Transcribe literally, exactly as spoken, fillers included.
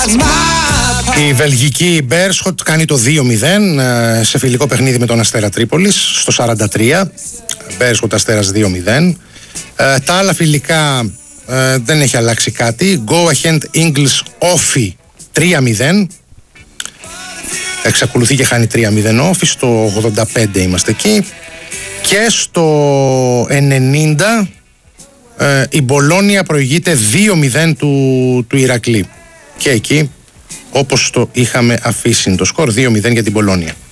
Η βελγική Μπέρσχοτ κάνει το δύο μηδέν σε φιλικό παιχνίδι με τον Αστέρα Τρίπολης στο σαράντα τρία. Μπέρσχοτ Αστέρας δύο μηδέν. Τα άλλα φιλικά δεν έχει αλλάξει κάτι. Go Ahead Ingles Όφι τρία μηδέν. Εξακολουθεί και χάνει τρία μηδέν Όφι. Στο ογδόντα πέντε είμαστε εκεί. Και στο ενενήντα η Μπολόνια προηγείται δύο μηδέν του, του Ηρακλή. Και εκεί, όπως το είχαμε αφήσει, το σκορ δύο μηδέν για την Μπολόνια.